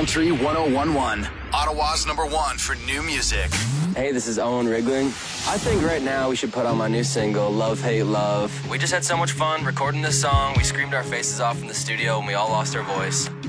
Country 1011, Ottawa's #1 for new music. Hey, this is Owen Rigling. I think right now we should put on my new single, Love, Hate, Love. We just had so much fun recording this song. We screamed our faces off in the studio and we all lost our voice.